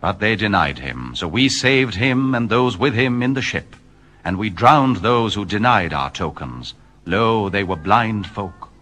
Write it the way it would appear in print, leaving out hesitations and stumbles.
But they denied him, so we saved him and those with him in the ship, and we drowned those who denied our tokens. Lo, they were blind folk.